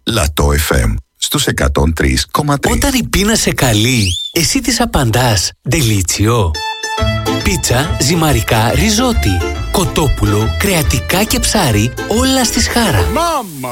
Λατό FM στους 103,3. Όταν η πείνα σε καλεί, εσύ της απαντάς «Ντελίτσιο». Πίτσα, ζυμαρικά, ριζότι, κοτόπουλο, κρεατικά και ψάρι, όλα στη σχάρα.